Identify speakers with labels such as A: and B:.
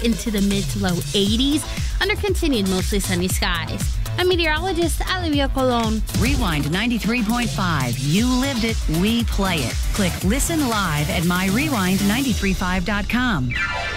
A: back into the mid to low 80s under continued mostly sunny skies. I'm meteorologist Olivia Colon.
B: Rewind 93.5. You lived it, we play it. Click Listen Live at myrewind935.com.